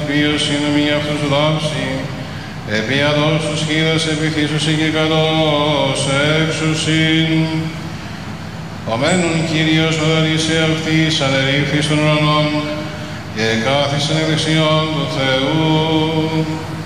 υπίωση νομή αυτούς δάψη, επιαδός τους χείρας επιθύσουσι και κατός έξουσιν. Αμένουν Κύριος οδωρήσε αυτής ανερήφθης των ουρανών και κάθισεν εκ δεξιών του Θεού.